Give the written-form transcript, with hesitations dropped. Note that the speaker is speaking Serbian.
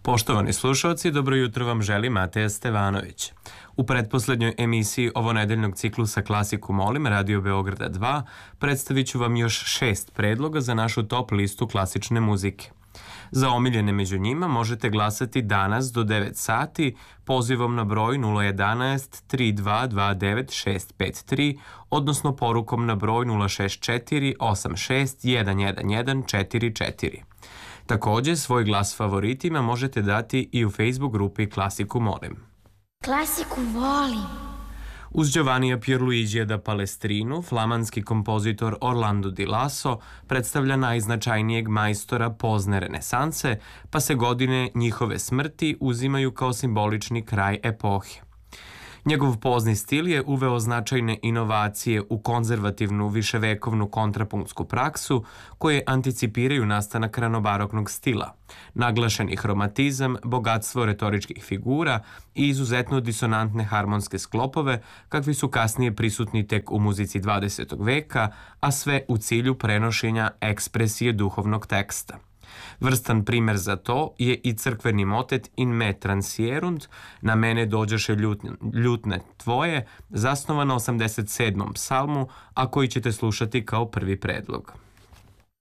Poštovani slušalci, dobro jutro vam želi Mateja Stevanović. U pretposlednjoj emisiji ovonedeljnog ciklusa Klasiku molim Radio Beograda 2 predstavit ću vam još 6 predloga za našu top listu klasične muzike. Za omiljene među njima možete glasati danas do 9 sati pozivom na broj 011 3229 653, odnosno porukom na broj 064 86 111 44. Takođe, svoj glas favoritima možete dati i u Facebook grupi Klasiku molim. Klasiku volim. Uz Giovannija Pierluigija da Palestrinu, flamanski kompozitor Orlando Di Lasso predstavlja najznačajnijeg majstora pozne renesanse, pa se godine njihove smrti uzimaju kao simbolični kraj epohe. Njegov pozni stil je uveo značajne inovacije u konzervativnu viševekovnu kontrapunktsku praksu koje anticipiraju nastanak ranobaroknog stila, naglašeni hromatizam, bogatstvo retoričkih figura i izuzetno disonantne harmonske sklopove kakvi su kasnije prisutni tek u muzici 20. veka, a sve u cilju prenošenja ekspresije duhovnog teksta. Vrstan primer za to je i crkveni motet In me transierunt, na mene dođeše ljutne tvoje, zasnovan na 87. psalmu, a koji ćete slušati kao prvi predlog.